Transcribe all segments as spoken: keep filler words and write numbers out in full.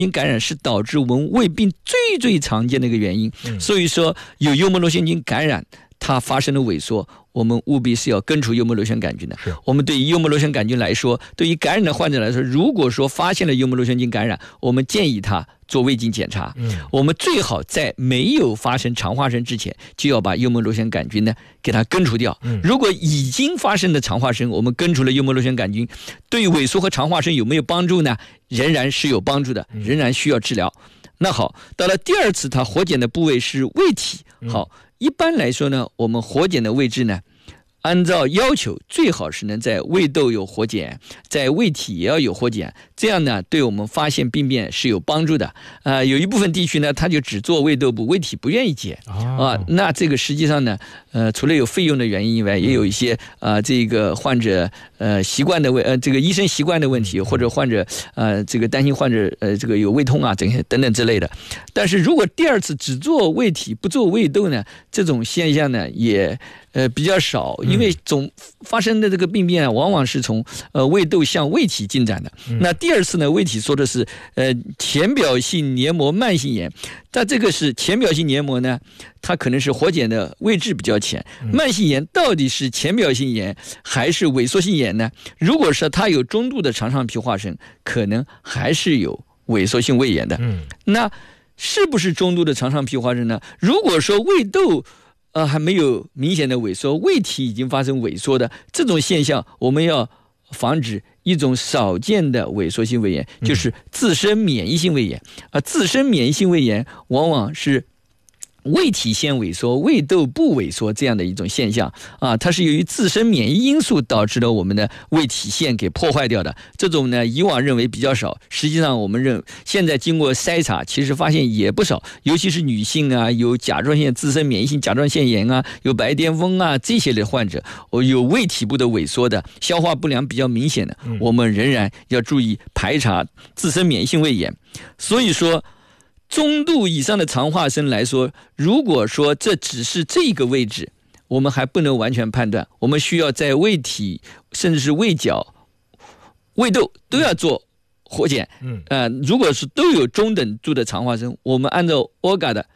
菌感染是导致我们胃病最最常见的一个原因，嗯、所以说有幽门螺旋菌感染，它发生了萎缩，我们务必是要根除幽门螺旋杆菌的。我们对于幽门螺旋杆菌来说，对于感染的患者来说，如果说发现了幽门螺旋菌感染，我们建议他做胃镜检查。嗯、我们最好在没有发生肠化生之前，就要把幽门螺旋杆菌呢给它根除掉。嗯、如果已经发生的肠化生，我们根除了幽门螺旋杆菌，对萎缩和肠化生有没有帮助呢？仍然是有帮助的，仍然需要治疗。那好，到了第二次，它活检的部位是胃体。好。一般来说呢，我们活检的位置呢，按照要求最好是能在胃窦有活检，在胃体也要有活检，这样呢对我们发现病变是有帮助的。呃，有一部分地区呢，他就只做胃窦部，胃体不愿意检啊。那这个实际上呢，呃，除了有费用的原因以外，也有一些呃这个患者呃习惯的问呃这个医生习惯的问题，或者患者呃这个担心患者呃这个有胃痛啊等等等之类的。但是如果第二次只做胃体不做胃窦呢，这种现象呢也呃比较少，因为总发生的这个病变啊，往往是从呃胃窦向胃体进展的。嗯、那第二次呢，胃体说的是呃浅表性黏膜慢性炎，但这个是浅表性黏膜呢，它可能是活检的位置比较浅。慢性炎到底是浅表性炎还是萎缩性炎呢？如果说它有中度的肠上皮化生，可能还是有萎缩性胃炎的。嗯、那是不是中度的肠上皮化生呢？如果说胃窦呃还没有明显的萎缩，胃体已经发生萎缩的这种现象，我们要防止一种少见的萎缩性胃炎，就是自身免疫性胃炎。啊、呃，自身免疫性胃炎往往是胃体先萎缩，胃窦不萎缩这样的一种现象啊，它是由于自身免疫因素导致了我们的胃体腺给破坏掉的。这种呢，以往认为比较少，实际上我们认现在经过筛查，其实发现也不少，尤其是女性啊，有甲状腺自身免疫性甲状腺炎啊，有白癜风啊这些的患者，有胃体部的萎缩的，消化不良比较明显的，我们仍然要注意排查自身免疫性胃炎。所以说，中度以上的肠化生来说，如果说这只是这个位置，我们还不能完全判断，我们需要在胃体甚至是胃角、胃窦都要做活检。嗯，呃，如果是都有中等度的肠化生，我们按照 O G A 的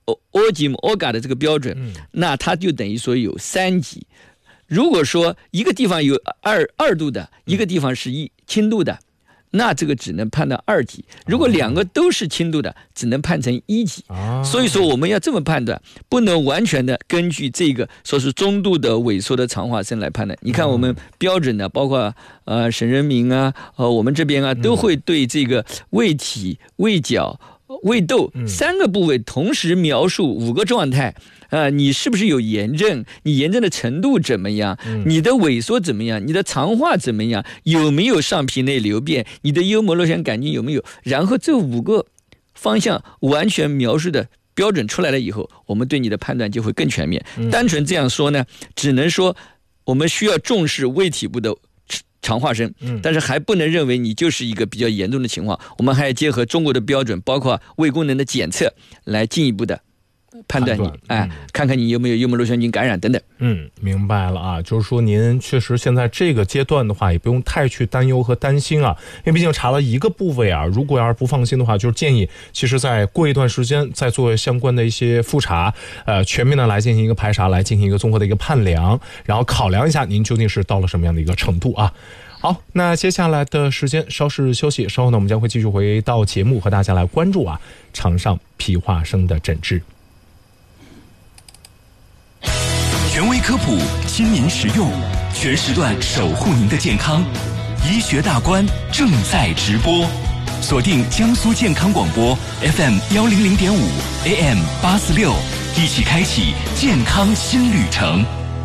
O G I M O G A 的这个标准，嗯、那它就等于说有三级。如果说一个地方有二二度的，一个地方是一轻度的，那这个只能判到二级。如果两个都是轻度的，只能判成一级。所以说我们要这么判断，不能完全的根据这个说是中度的萎缩的肠化生来判断。你看我们标准的，包括呃沈人民啊，呃我们这边啊，都会对这个胃体、胃角、胃窦三个部位同时描述五个状态。呃，你是不是有炎症？你炎症的程度怎么样？你的萎缩怎么样？你的肠化怎么样？有没有上皮内瘤变？你的幽门螺旋杆菌有没有？然后这五个方向完全描述的标准出来了以后，我们对你的判断就会更全面。单纯这样说呢，只能说我们需要重视胃体部的肠化生，但是还不能认为你就是一个比较严重的情况，我们还要结合中国的标准，包括胃功能的检测，来进一步的判断你，哎，看看你有没有幽门螺旋菌感染等等。 嗯，明白了啊，就是说您确实现在这个阶段的话，也不用太去担忧和担心啊，因为毕竟查了一个部位啊，如果要是不放心的话，就是建议其实在过一段时间再做相关的一些复查，呃，全面的来进行一个排查，来进行一个综合的一个判量，然后考量一下您究竟是到了什么样的一个程度啊。好，那接下来的时间稍事休息，稍后呢我们将会继续回到节目，和大家来关注啊肠上皮化生的诊治。 权威科普，亲民实用，全时段守护您的健康。医学大观正在直播，锁定江苏健康广播 F M 一零零点五 A M 八四六，一起开启健康新旅程。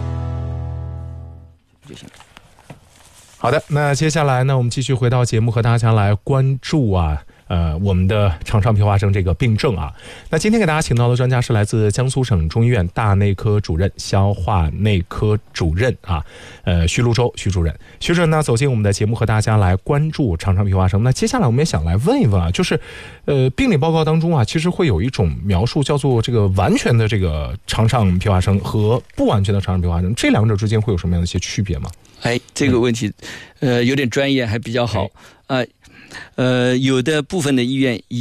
好的，那接下来呢，我们继续回到节目，和大家来关注啊。呃，我们的肠上皮化生这个病症啊，那今天给大家请到的专家是来自江苏省中医院大内科主任、消化内科主任啊，呃，徐泸洲徐主任。徐主任呢走进我们的节目，和大家来关注肠上皮化生。那接下来我们也想来问一问啊，就是呃，病理报告当中啊，其实会有一种描述叫做这个完全的这个肠上皮化生和不完全的肠上皮化生，这两者之间会有什么样的一些区别吗？ 哎，这个问题，呃，有点专业，还比较好啊。呃呃，有的部分的医院